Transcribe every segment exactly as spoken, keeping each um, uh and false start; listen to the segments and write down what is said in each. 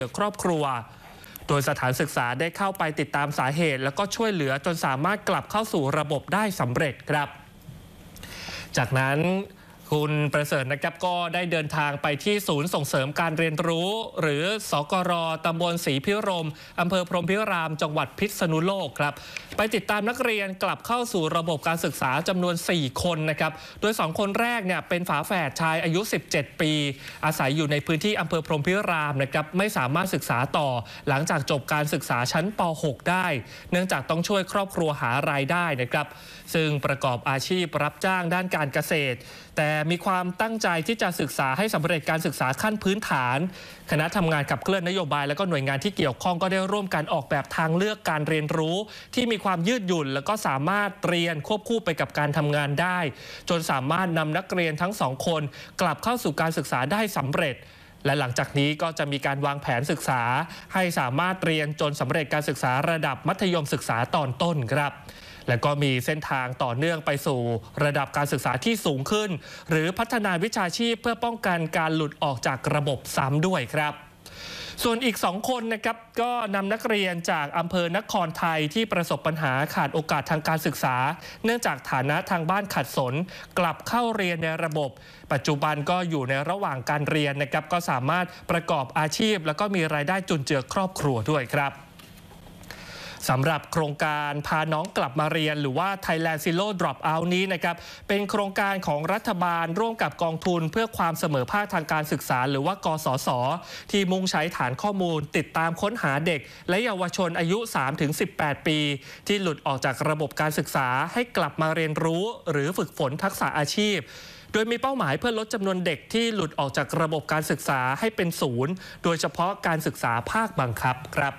ครอบครัวโดยสถานศึกษาได้เข้าไปติดตามสาเหตุแล้วก็ช่วยเหลือจนสามารถกลับเข้าสู่ระบบได้สำเร็จครับจากนั้นคุณประเสริฐนะครับก็ได้เดินทางไปที่ศูนย์ส่งเสริมการเรียนรู้หรือสกร.ตำบลศรีพิรมอำเภอพรหมพิรามจังหวัดพิษณุโลกครับไปติดตามนักเรียนกลับเข้าสู่ระบบการศึกษาจำนวนสี่คนนะครับโดยสองคนแรกเนี่ยเป็นฝาแฝดชายอายุสิบเจ็ดปีอาศัยอยู่ในพื้นที่อำเภอพรหมพิรามนะครับไม่สามารถศึกษาต่อหลังจากจบการศึกษาชั้นป หก ได้เนื่องจากต้องช่วยครอบครัวหารายได้นะครับซึ่งประกอบอาชีพรับจ้างด้านการเกษตรแต่มีความตั้งใจที่จะศึกษาให้สำเร็จการศึกษาขั้นพื้นฐานคณะทำงานขับเคลื่อนนโยบายและก็หน่วยงานที่เกี่ยวข้องก็ได้ร่วมกันออกแบบทางเลือกการเรียนรู้ที่มีความยืดหยุ่นแล้วก็สามารถเรียนควบคู่ไปกับการทำงานได้จนสามารถนำนักเรียนทั้งสองคนกลับเข้าสู่การศึกษาได้สำเร็จและหลังจากนี้ก็จะมีการวางแผนศึกษาให้สามารถเรียนจนสำเร็จการศึกษาระดับมัธยมศึกษาตอนต้นครับและก็มีเส้นทางต่อเนื่องไปสู่ระดับการศึกษาที่สูงขึ้นหรือพัฒนาวิชาชีพเพื่อป้องกันการหลุดออกจากระบบซ้ำด้วยครับส่วนอีกสองคนนะครับก็นำนักเรียนจากอำเภอนครไทยที่ประสบปัญหาขาดโอกาสทางการศึกษาเนื่องจากฐานะทางบ้านขัดสนกลับเข้าเรียนในระบบปัจจุบันก็อยู่ในระหว่างการเรียนนะครับก็สามารถประกอบอาชีพแล้วก็มีรายได้จุนเจือครอบครัวด้วยครับสำหรับโครงการพาน้องกลับมาเรียนหรือว่า Thailand Zero Dropout นี้นะครับเป็นโครงการของรัฐบาลร่วมกับกองทุนเพื่อความเสมอภาคทางการศึกษาหรือว่ากสศที่มุ่งใช้ฐานข้อมูลติดตามค้นหาเด็กและเยาวชนอายุ สามถึงสิบแปด ปีที่หลุดออกจากระบบการศึกษาให้กลับมาเรียนรู้หรือฝึกฝนทักษะอาชีพโดยมีเป้าหมายเพื่อลดจำนวนเด็กที่หลุดออกจากระบบการศึกษาให้เป็นศูนย์โดยเฉพาะการศึกษาภาคบังคับครับ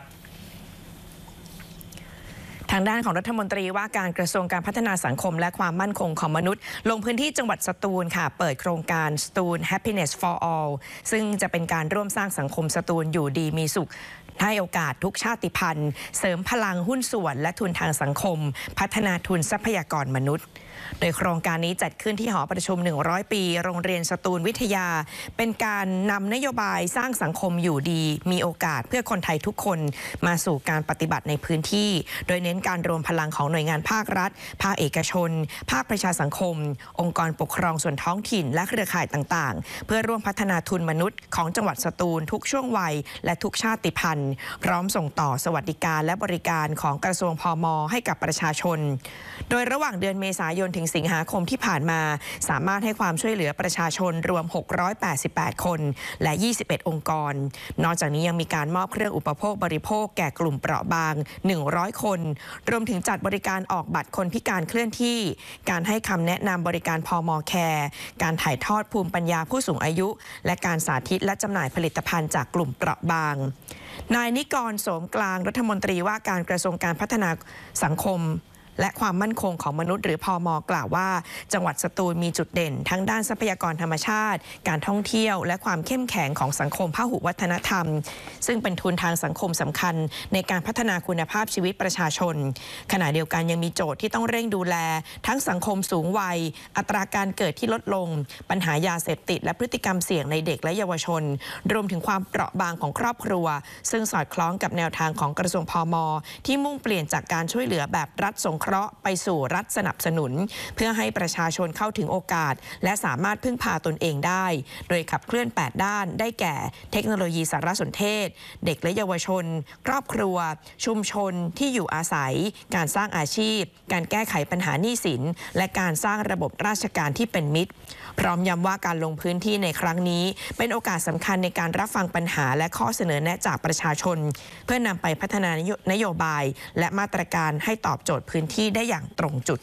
ทางด้านของรัฐมนตรีว่าการกระทรวงการพัฒนาสังคมและความมั่นคงของมนุษย์ลงพื้นที่จังหวัดสตูลค่ะเปิดโครงการสตูล Happiness for All ซึ่งจะเป็นการร่วมสร้างสังคมสตูลอยู่ดีมีสุขให้โอกาสทุกชาติพันธุ์เสริมพลังหุ้นส่วนและทุนทางสังคมพัฒนาทุนทรัพยากรมนุษย์โดยโครงการนี้จัดขึ้นที่หอประชุมหนึ่งร้อยปีโรงเรียนสตูลวิทยาเป็นการนำนโยบายสร้างสังคมอยู่ดีมีโอกาสเพื่อคนไทยทุกคนมาสู่การปฏิบัติในพื้นที่โดยเน้นการรวมพลังของหน่วยงานภาครัฐภาคเอกชนภาคประชาสังคมองค์กรปกครองส่วนท้องถิ่นและเครือข่ายต่างๆเพื่อร่วมพัฒนาทุนมนุษย์ของจังหวัดสตูลทุกช่วงวัยและทุกชาติพันธุ์พร้อมส่งต่อสวัสดิการและบริการของกระทรวงพม.ให้กับประชาชนโดยระหว่างเดือนเมษายนถึงสิงหาคมที่ผ่านมาสามารถให้ความช่วยเหลือประชาชนรวมหกร้อยแปดสิบแปดคนและยี่สิบเอ็ดองค์กรนอกจากนี้ยังมีการมอบเครื่องอุปโภคบริโภคแก่กลุ่มเปราะบางหนึ่งร้อยคนรวมถึงจัดบริการออกบัตรคนพิการเคลื่อนที่การให้คำแนะนำบริการพม.แคร์การถ่ายทอดภูมิปัญญาผู้สูงอายุและการสาธิตและจำหน่ายผลิตภัณฑ์จากกลุ่มเปราะบางนายนิกร โสมกลางรัฐมนตรีว่าการกระทรวงการพัฒนาสังคมและความมั่นคงของมนุษย์หรือพม.กล่าวว่าจังหวัดสตูลมีจุดเด่นทั้งด้านทรัพยากรธรรมชาติการท่องเที่ยวและความเข้มแข็งของสังคมพหุวัฒนธรรมซึ่งเป็นทุนทางสังคมสำคัญในการพัฒนาคุณภาพชีวิตประชาชนขณะเดียวกันยังมีโจทย์ที่ต้องเร่งดูแลทั้งสังคมสูงวัยอัตราการเกิดที่ลดลงปัญหายาเสพติดและพฤติกรรมเสี่ยงในเด็กและเยาวชนรวมถึงความเปราะบางของครอบครัวซึ่งสอดคล้องกับแนวทางของกระทรวงพม.ที่มุ่งเปลี่ยนจากการช่วยเหลือแบบรัฐสงเคราะห์ไปสู่รัฐสนับสนุนเพื่อให้ประชาชนเข้าถึงโอกาสและสามารถพึ่งพาตนเองได้โดยขับเคลื่อนแปดด้านได้แก่เทคโนโลยีสารสนเทศเด็กและเยาวชนครอบครัวชุมชนที่อยู่อาศัยการสร้างอาชีพการแก้ไขปัญหาหนี้สินและการสร้างระบบราชการที่เป็นมิตรพร้อมย้ำว่าการลงพื้นที่ในครั้งนี้เป็นโอกาสสำคัญในการรับฟังปัญหาและข้อเสนอแนะจากประชาชนเพื่อนำไปพัฒนานโยบายและมาตรการให้ตอบโจทย์พื้นที่ได้อย่างตรงจุด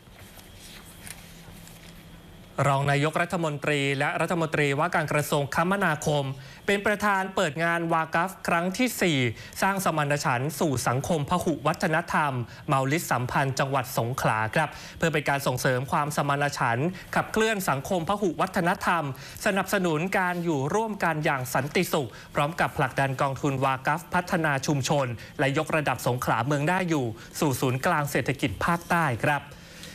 รองนายกรัฐมนตรีและรัฐมนตรีว่าการกระทรวงคมนาคมเป็นประธานเปิดงานวากัฟครั้งที่สี่สร้างสมานฉันท์สู่สังคมพหุวัฒนธรรมเมาลิดสัมพันธ์จังหวัดสงขลาครับเพื่อเป็นการส่งเสริมความสมานฉันท์ขับเคลื่อนสังคมพหุวัฒนธรรมสนับสนุนการอยู่ร่วมกันอย่างสันติสุขพร้อมกับผลักดันกองทุนวากัฟพัฒนาชุมชนและยกระดับสงขลาเมืองน่าอยู่สู่ศูนย์กลางเศรษฐกิจภาคใต้ครับ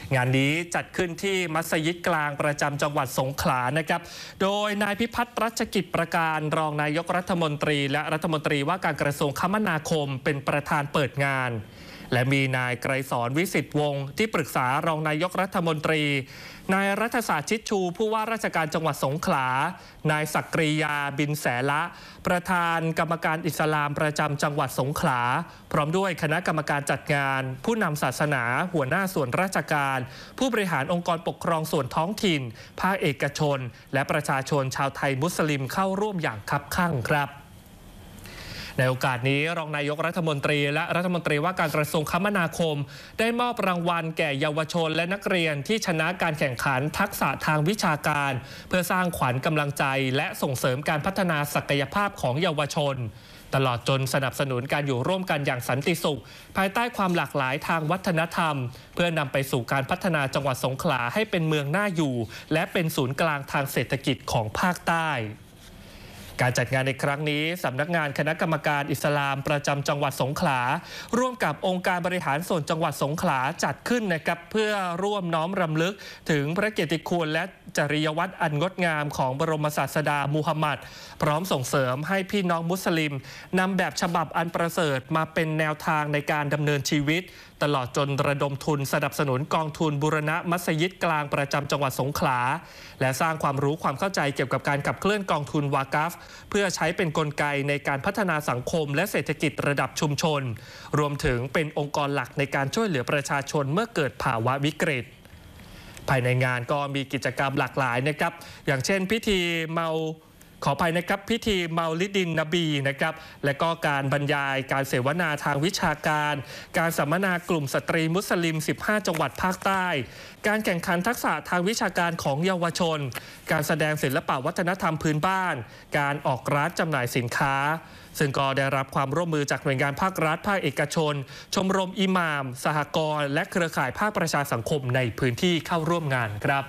งานนี้จัดขึ้นที่มัสยิดกลางประจำจังหวัดสงขลานะครับโดยนายพิพัฒน์รัชกิจประการรองนายกรัฐมนตรีและรัฐมนตรีว่าการกระทรวงคมนาคมเป็นประธานเปิดงานและมีนายไกรสอนวิสิทธิ์วงศ์ที่ปรึกษารองนายกรัฐมนตรีนายรัฐศาสตร์ชิดชูผู้ว่าราชการจังหวัดสงขลานายศักริยาบินแสละประธานกรรมการอิสลามประจำจังหวัดสงขลาพร้อมด้วยคณะกรรมการจัดงานผู้นำศาสนาหัวหน้าส่วนราชการผู้บริหารองค์กรปกครองส่วนท้องถิ่นภาคเอกชนและประชาชนชาวไทยมุสลิมเข้าร่วมอย่างคับคั่งครับในโอกาสนี้รองนายกรัฐมนตรีและรัฐมนตรีว่าการกระทรวงคมนาคมได้มอบรางวัลแก่เยาวชนและนักเรียนที่ชนะการแข่งขันทักษะทางวิชาการเพื่อสร้างขวัญกำลังใจและส่งเสริมการพัฒนาศักยภาพของเยาวชนตลอดจนสนับสนุนการอยู่ร่วมกันอย่างสันติสุขภายใต้ความหลากหลายทางวัฒนธรรมเพื่อนำไปสู่การพัฒนาจังหวัดสงขลาให้เป็นเมืองน่าอยู่และเป็นศูนย์กลางทางเศรษฐกิจของภาคใต้การจัดงานในครั้งนี้สำนักงานคณะกรรมการอิสลามประจำจังหวัดสงขลาร่วมกับองค์การบริหารส่วนจังหวัดสงขลาจัดขึ้นนะครับเพื่อร่วมน้อมรำลึกถึงพระเกียรติคุณและจริยวัตรอันงดงามของบรมศาสดามูฮัมหมัดพร้อมส่งเสริมให้พี่น้องมุสลิมนำแบบฉบับอันประเสริฐมาเป็นแนวทางในการดำเนินชีวิตตลอดจนระดมทุนสนับสนุนกองทุนบูรณะมัสยิดกลางประจำจังหวัดสงขลาและสร้างความรู้ความเข้าใจเกี่ยวกับการขับเคลื่อนกองทุนวากัฟเพื่อใช้เป็นกลไกในการพัฒนาสังคมและเศรษฐกิจระดับชุมชนรวมถึงเป็นองค์กรหลักในการช่วยเหลือประชาชนเมื่อเกิดภาวะวิกฤตภายในงานก็มีกิจกรรมหลากหลายนะครับอย่างเช่นพิธีเมาขออภัยนะครับพิธีเมาลิดินนบีนะครับและก็การบรรยายการเสวนาทางวิชาการการสัมมนากลุ่มสตรีมุสลิมสิบห้าจังหวัดภาคใต้การแข่งขันทักษะทางวิชาการของเยาวชนการแสดงศิลปะวัฒนธรรมพื้นบ้านการออกร้านจำหน่ายสินค้าซึ่งก็ได้รับความร่วมมือจากหน่วยงานภาครัฐภาคเอกชนชมรมอิหม่ามสหกรณ์และเครือข่ายภาคประชาสังคมในพื้นที่เข้าร่วมงานครับ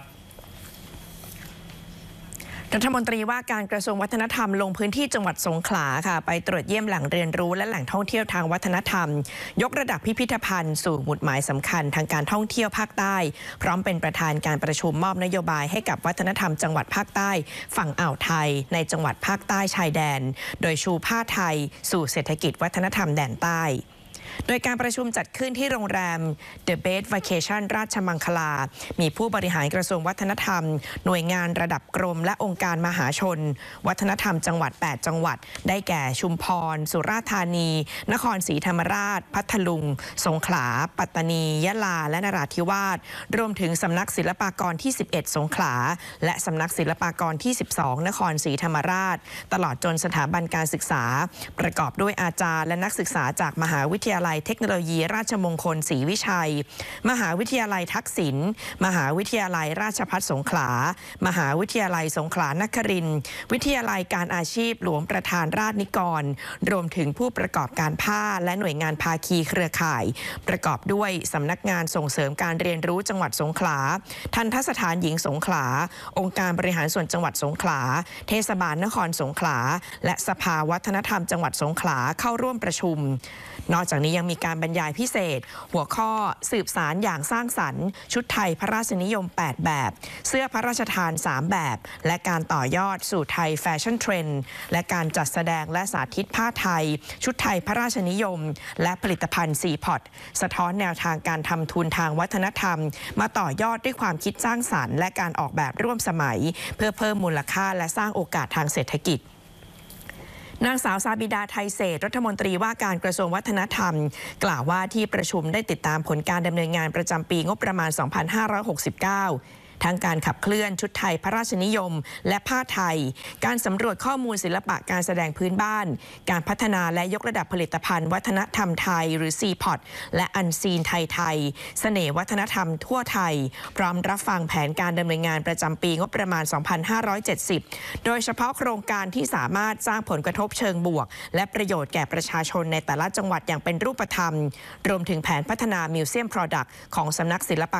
รัฐมนตรีว่าการกระทรวงวัฒนธรรมลงพื้นที่จังหวัดสงขลาค่ะไปตรวจเยี่ยมแหล่งเรียนรู้และแหล่งท่องเที่ยวทางวัฒนธรรมยกระดับพิพิธภัณฑ์สู่หมุดหมายสำคัญทางการท่องเที่ยวภาคใต้พร้อมเป็นประธานการประชุมมอบนโยบายให้กับวัฒนธรรมจังหวัดภาคใต้ฝั่งอ่าวไทยในจังหวัดภาคใต้ชายแดนโดยชูผ้าไทยสู่เศรษฐกิจวัฒนธรรมแดนใต้โดยการประชุมจัดขึ้นที่โรงแรม The Best Vacation ราชมังคลามีผู้บริหารกระทรวงวัฒนธรรมหน่วยงานระดับกรมและองค์การมหาชนวัฒนธรรมจังหวัดแปดจังหวัดได้แก่ชุมพรสุราษฎร์ธานีนครศรีธรรมราชพัทลุงสงขลาปัตตานียะลาและนราธิวาสรวมถึงสำนักศิลปากรที่สิบเอ็ดสงขลาและสำนักศิลปากรที่สิบสองนครศรีธรรมราชตลอดจนสถาบันการศึกษาประกอบด้วยอาจารย์และนักศึกษาจากมหาวิทยาลัยเทคโนโลยีราชมงคลศรีวิชัยมหาวิทยาลัยทักษิณมหาวิทยาลัยราชภัฏสงขลามหาวิทยาลัยสงขลานครินทร์วิทยาลัยการอาชีพหลวงประธานราษฎรนิกรรวมถึงผู้ประกอบการผ้าและหน่วยงานภาคีเครือข่ายประกอบด้วยสำนักงานส่งเสริมการเรียนรู้จังหวัดสงขลาทัณฑสถานหญิงสงขลาองค์การบริหารส่วนจังหวัดสงขลาเทศบาลนครสงขลาและสภาวัฒนธรรมจังหวัดสงขลาเข้าร่วมประชุมนอกจากนี้ยังมีการบรรยายพิเศษหัวข้อสืบสารอย่างสร้างสรรค์ชุดไทยพระราชนิยมแปดแบบเสื้อพระราชทานสามแบบและการต่อยอดสู่ไทยแฟชั่นเทรนด์และการจัดแสดงและสาธิตผ้าไทยชุดไทยพระราชนิยมและผลิตภัณฑ์ซีพอตสะท้อนแนวทางการทำทุนทางวัฒนธรรมมาต่อยอดด้วยความคิดสร้างสรรค์และการออกแบบร่วมสมัยเพื่อเพิ่มมูลค่าและสร้างโอกาสทางเศรษฐกิจนางสาวซาบิดาไทยเศรษฐ์รัฐมนตรีว่าการกระทรวงวัฒนธรรมกล่าวว่าที่ประชุมได้ติดตามผลการดำเนินงานประจำปีงบประมาณ สองพันห้าร้อยหกสิบเก้า ทั้งการขับเคลื่อนชุดไทยพระราชนิยมและผ้าไทยการสำรวจข้อมูลศิลปะการแสดงพื้นบ้านการพัฒนาและยกระดับผลิตภัณฑ์วัฒนธรรมไทยหรือ ซี พอต และอันซีนไทยไทยเสน่ห์วัฒนธรรมทั่วไทยพร้อมรับฟังแผนการดำเนินงานประจำปีงบประมาณ สองพันห้าร้อยเจ็ดสิบ โดยเฉพาะโครงการที่สามารถสร้างผลกระทบเชิงบวกและประโยชน์แก่ประชาชนในแต่ละจังหวัดอย่างเป็นรูปธรรมรวมถึงแผนพัฒนามิวเซียม Product ของสำนักศิลปา